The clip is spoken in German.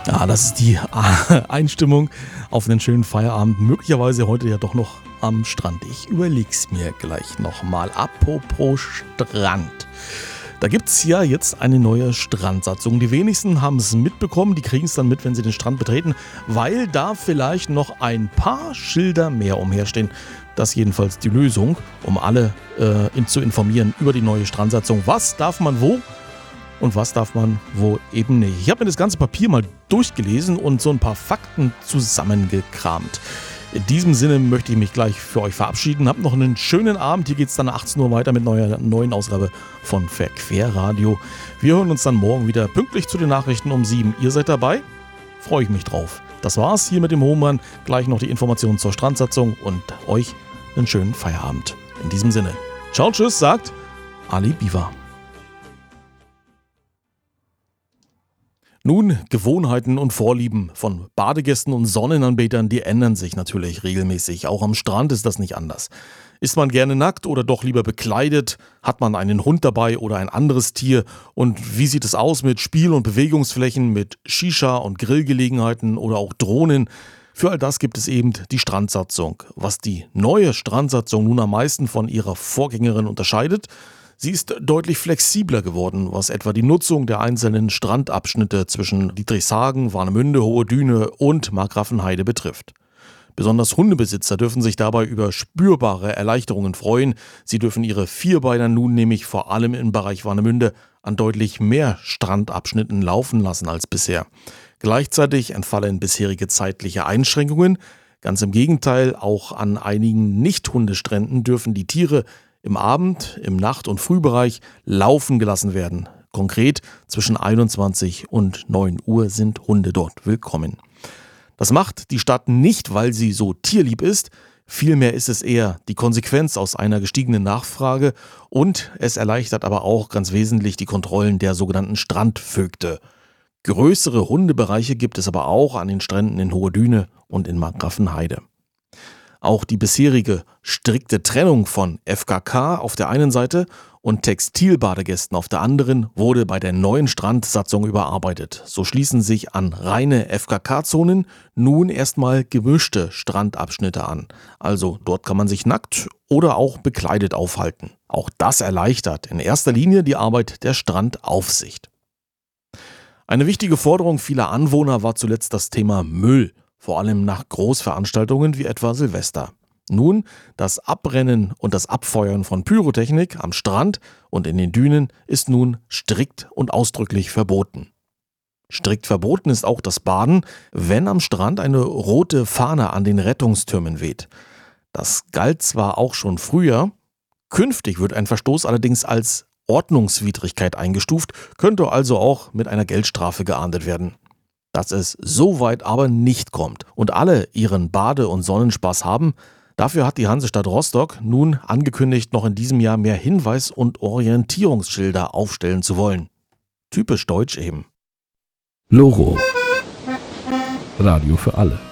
Ja, das ist die Einstimmung auf einen schönen Feierabend. Möglicherweise heute ja doch noch am Strand. Ich überleg's mir gleich nochmal. Apropos Strand. Da gibt's ja jetzt eine neue Strandsatzung. Die wenigsten haben es mitbekommen, die kriegen es dann mit, wenn sie den Strand betreten, weil da vielleicht noch ein paar Schilder mehr umherstehen. Das ist jedenfalls die Lösung, um alle zu informieren über die neue Strandsatzung. Was darf man wo? Und was darf man wo eben nicht. Ich habe mir das ganze Papier mal durchgelesen und so ein paar Fakten zusammengekramt. In diesem Sinne möchte ich mich gleich für euch verabschieden. Habt noch einen schönen Abend. Hier geht es dann 18 Uhr weiter mit einer neuen Ausgabe von Verquerradio. Wir hören uns dann morgen wieder pünktlich zu den Nachrichten um 7. Ihr seid dabei? Freue ich mich drauf. Das war's hier mit dem Hohmann. Gleich noch die Informationen zur Strandsatzung und euch einen schönen Feierabend. In diesem Sinne. Ciao, tschüss, sagt Ali Biwa. Nun, Gewohnheiten und Vorlieben von Badegästen und Sonnenanbetern, die ändern sich natürlich regelmäßig. Auch am Strand ist das nicht anders. Ist man gerne nackt oder doch lieber bekleidet? Hat man einen Hund dabei oder ein anderes Tier? Und wie sieht es aus mit Spiel- und Bewegungsflächen, mit Shisha- und Grillgelegenheiten oder auch Drohnen? Für all das gibt es eben die Strandsatzung. Was die neue Strandsatzung nun am meisten von ihrer Vorgängerin unterscheidet: sie ist deutlich flexibler geworden, was etwa die Nutzung der einzelnen Strandabschnitte zwischen Dietrichshagen, Warnemünde, Hohe Düne und Markgrafenheide betrifft. Besonders Hundebesitzer dürfen sich dabei über spürbare Erleichterungen freuen. Sie dürfen ihre Vierbeiner nun nämlich vor allem im Bereich Warnemünde an deutlich mehr Strandabschnitten laufen lassen als bisher. Gleichzeitig entfallen bisherige zeitliche Einschränkungen. Ganz im Gegenteil, auch an einigen Nicht-Hundestränden dürfen die Tiere im Abend-, im Nacht- und Frühbereich laufen gelassen werden. Konkret zwischen 21 und 9 Uhr sind Hunde dort willkommen. Das macht die Stadt nicht, weil sie so tierlieb ist. Vielmehr ist es eher die Konsequenz aus einer gestiegenen Nachfrage und es erleichtert aber auch ganz wesentlich die Kontrollen der sogenannten Strandvögte. Größere Hundebereiche gibt es aber auch an den Stränden in Hohe Düne und in Markgrafenheide. Auch die bisherige strikte Trennung von FKK auf der einen Seite und Textilbadegästen auf der anderen wurde bei der neuen Strandsatzung überarbeitet. So schließen sich an reine FKK-Zonen nun erstmal gemischte Strandabschnitte an. Also dort kann man sich nackt oder auch bekleidet aufhalten. Auch das erleichtert in erster Linie die Arbeit der Strandaufsicht. Eine wichtige Forderung vieler Anwohner war zuletzt das Thema Müll. Vor allem nach Großveranstaltungen wie etwa Silvester. Nun, das Abbrennen und das Abfeuern von Pyrotechnik am Strand und in den Dünen ist nun strikt und ausdrücklich verboten. Strikt verboten ist auch das Baden, wenn am Strand eine rote Fahne an den Rettungstürmen weht. Das galt zwar auch schon früher, künftig wird ein Verstoß allerdings als Ordnungswidrigkeit eingestuft, könnte also auch mit einer Geldstrafe geahndet werden. Dass es so weit aber nicht kommt und alle ihren Bade- und Sonnenspaß haben, dafür hat die Hansestadt Rostock nun angekündigt, noch in diesem Jahr mehr Hinweis- und Orientierungsschilder aufstellen zu wollen. Typisch deutsch eben. Loro. Radio für alle.